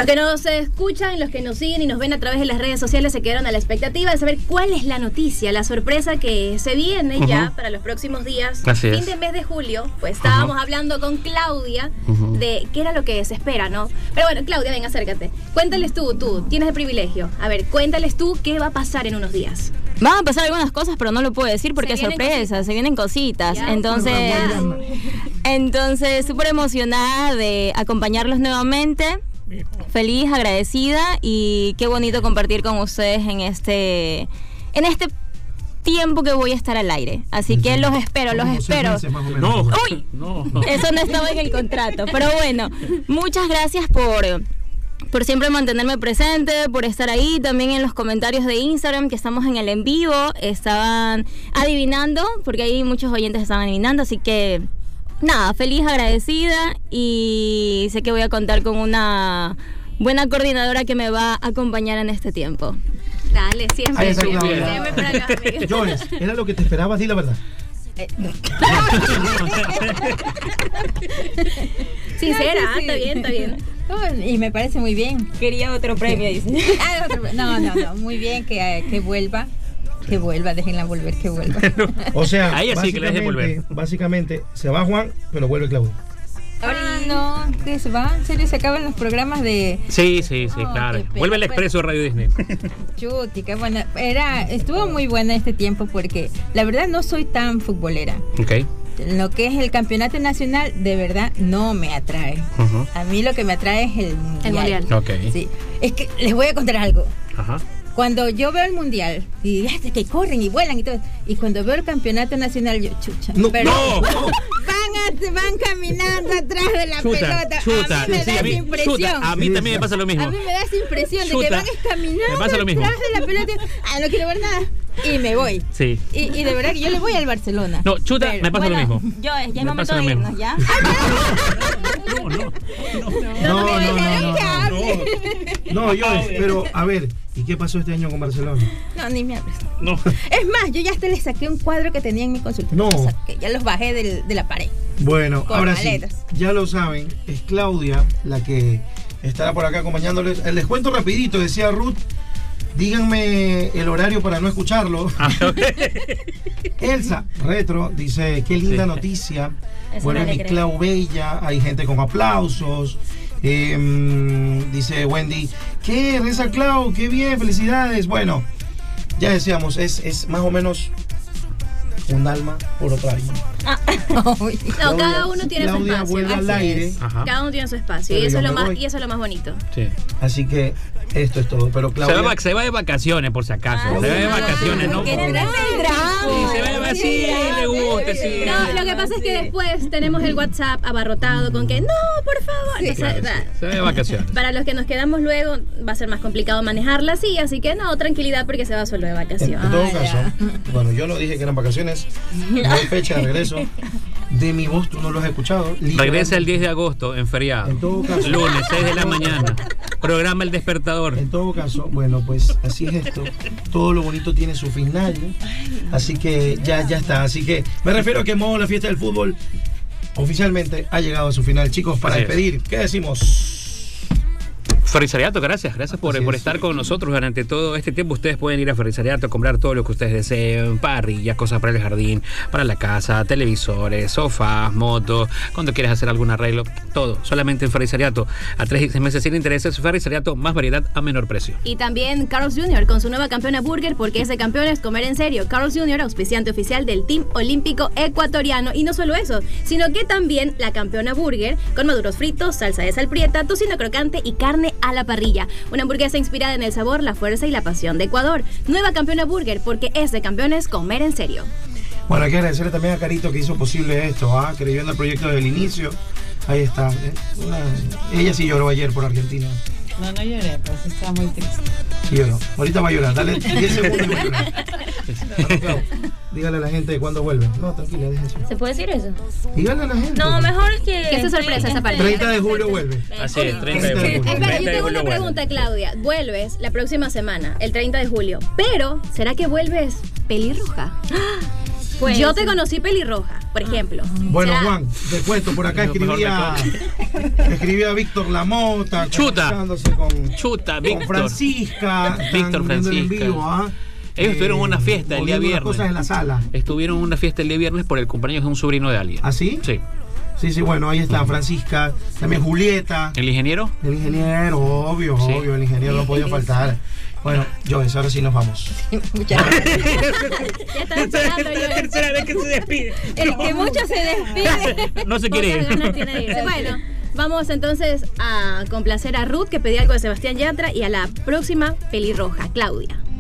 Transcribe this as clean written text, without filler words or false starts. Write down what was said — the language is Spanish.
Los que nos escuchan, los que nos siguen y nos ven a través de las redes sociales se quedaron a la expectativa de saber cuál es la noticia, la sorpresa que se viene ya para los próximos días. Así fin es. de mes de julio, pues estábamos hablando con Claudia de qué era lo que se espera, ¿no? Pero bueno, Claudia, ven, acércate. Cuéntales tú tienes el privilegio. A ver, cuéntales tú qué va a pasar en unos días. Van a pasar algunas cosas, pero no lo puedo decir porque es sorpresa, se vienen cositas. Ya, Entonces, súper emocionada de acompañarlos nuevamente. Feliz, agradecida y qué bonito compartir con ustedes en este tiempo que voy a estar al aire. Así que los espero. No. ¡Uy! No. Eso no estaba en el contrato. Pero bueno, muchas gracias por siempre mantenerme presente, por estar ahí, también en los comentarios de Instagram, que estamos en el en vivo, estaban adivinando, porque ahí muchos oyentes estaban adivinando, así que nada, feliz, agradecida, y sé que voy a contar con una buena coordinadora que me va a acompañar en este tiempo. Dale, siempre. Ahí está, Claudia. Siempre para los amigos. Jones, ¿era lo que te esperabas? Di la verdad. Sincera, Sí. está bien. Y me parece muy bien. Quería otro premio, dice. No, muy bien que vuelva. Que vuelva, déjenla volver, que vuelva. O sea, A ella sí que la dejen volver. básicamente se va Juan, pero vuelve Claudia. No, ¿qué se va? ¿En serio se acaban los programas de Sí, Oh, claro. qué pena. Vuelve el Expreso de Radio Disney. Chuti? Qué buena. Estuvo muy buena este tiempo porque la verdad no soy tan futbolera. Ok. Lo que es el campeonato nacional, de verdad, no me atrae. A mí lo que me atrae es el mundial. El mundial. Ok. Sí. Es que les voy a contar algo. Ajá. Cuando yo veo el mundial, y que corren y vuelan y todo, y cuando veo el campeonato nacional, yo, chucha. No, pero no. van caminando atrás de la pelota. A mí me da esa impresión. A mí también me pasa lo mismo. A mí me da esa impresión de Chuta. que van caminando Me pasa lo mismo. detrás de la pelota. No quiero ver nada. Y me voy. Sí. Y de verdad que yo le voy al Barcelona. No, chuta, Pero, me pasa lo mismo. Ya es Me momento pasa lo de mismo. irnos, ¿ya? No, Jones, pero a ver, ¿y qué pasó este año con Barcelona? No, ni me hables. No. Es más, yo ya hasta le saqué un cuadro que tenía en mi consulta. No. Lo saqué, ya los bajé de la pared. Bueno, Con ahora maletas. sí, ya lo saben, es Claudia la que estará por acá acompañándoles. Les cuento rapidito, decía Ruth, díganme el horario para no escucharlo. Elsa Retro dice, qué linda noticia. Eso Bueno, me mi alegra. Clau Bella, hay gente con aplausos. Dice Wendy, ¿qué? Reza Clau, qué bien, felicidades. Bueno, ya decíamos, es más o menos un alma por otro alma. No, cada uno tiene su Claudia espacio. vuelve al Así aire. es. Ajá. Cada uno tiene su espacio. Pero Y eso, yo es lo me más, voy. y eso es lo más bonito. Sí. Así que esto es todo. Pero Claudia, Se va de vacaciones, por si acaso. Se va de vacaciones, ¿no? Que trae el drama. Sí, se va de sí, le gusta, sí. No, lo que pasa es que después tenemos el WhatsApp abarrotado con que no, por favor. Entonces, Claro, sí. Se va de vacaciones. para los que nos quedamos luego va a ser más complicado manejarla así que no, tranquilidad porque se va solo de en vacaciones. todo caso, bueno, yo lo dije que eran vacaciones. No hay fecha de regreso. De mi voz tú no lo has escuchado. Regresa el 10 de agosto, en feriado. En todo caso. Lunes, 6 de la mañana. Programa El Despertador. En todo caso, bueno, pues así es esto. Todo lo bonito tiene su final. Así que ya está. Así que me refiero a que Modo la Fiesta del Fútbol oficialmente ha llegado a su final. Chicos, para Así es. despedir, ¿qué decimos? Ferrizariato, gracias por Así es. estar con nosotros durante todo este tiempo. Ustedes pueden ir a Ferrizariato a comprar todo lo que ustedes deseen, parrillas, cosas para el jardín, para la casa, televisores, sofás, motos, cuando quieras hacer algún arreglo, todo, solamente en Ferrizariato, a 3 y 6 meses sin intereses. Ferrizariato, más variedad a menor precio. Y también Carl's Jr. con su nueva campeona Burger, porque ese campeón es comer en serio. Carl's Jr., auspiciante oficial del Team Olímpico Ecuatoriano. Y no solo eso, sino que también la campeona Burger con maduros fritos, salsa de sal prieta, tocino crocante y carne a la parrilla. Una hamburguesa inspirada en el sabor, la fuerza y la pasión de Ecuador. Nueva campeona Burger, porque es de campeones comer en serio. Bueno, hay que agradecerle también a Carito que hizo posible esto, creyó en el proyecto desde el inicio. Ahí está. Ella sí lloró ayer por Argentina. No lloré, pues estaba muy triste. Sí lloró. Ahorita va a llorar. Dale 10 segundos y va a llorar. Bueno, Clau, dígale a la gente cuándo vuelve. No, tranquila, deja eso. ¿Se puede decir eso? Dígale a la gente. No, mejor que... Que sea sorpresa esa parte. 30 de julio vuelve. Así es, 30 de 30 de julio. julio. Espera, yo 30 de tengo julio una pregunta, Claudia. Vuelves la próxima semana, el 30 de julio. Pero, ¿será que vuelves pelirroja? Pues, yo te conocí pelirroja, por ejemplo. Bueno, O sea, Juan, te cuento, por acá escribía Víctor Lamota, Chuta. conectándose con Víctor. Francisca. Víctor, están viendo el en Francisca. vivo, ¿ah? Ellos tuvieron una fiesta el día moviendo las viernes. cosas en la sala. Estuvieron en una fiesta el día viernes por el cumpleaños de un sobrino de alguien. ¿Ah, sí? Sí. Sí, bueno, ahí está Francisca, también Julieta. ¿El ingeniero? El ingeniero, obvio, Sí. obvio, el ingeniero no podía faltar. Bueno, Joyce, ahora sí nos vamos. Muchas gracias. ya estaba esperando yo. tercera vez que se despide. El que mucho se despide. No se quiere Pocas ir. ganas tiene de irse. Bueno, vamos entonces a complacer a Ruth, que pedía algo de Sebastián Yatra, y a la próxima pelirroja, Claudia.